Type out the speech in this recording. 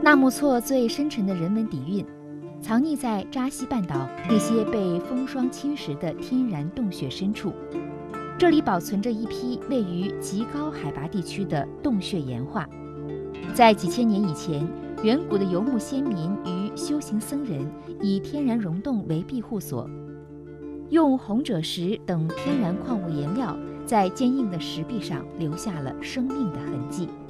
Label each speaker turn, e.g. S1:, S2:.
S1: 纳木错最深沉的人文底蕴，藏匿在扎西半岛那些被风霜侵蚀的天然洞穴深处。这里保存着一批位于极高海拔地区的洞穴岩画。在几千年以前，远古的游牧先民与修行僧人以天然溶洞为庇护所，用红赭石等天然矿物颜料在坚硬的石壁上留下了生命的痕迹。